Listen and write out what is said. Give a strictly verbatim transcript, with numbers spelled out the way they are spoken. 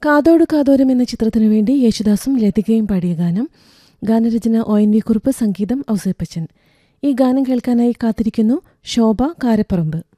കാതോട് കാതോരം എന്ന ചിത്രത്തിനു വേണ്ടി യേശുദാസും ലതികയും പാടിയ ഗാനം. ഗാനരചന ഒ എൻ വി കുറുപ്പ്, സംഗീതം ഔസേപ്പച്ചൻ. ഈ ഗാനം കേൾക്കാനായി കാത്തിരിക്കുന്നു ശോഭ കാരപ്പറമ്പ്.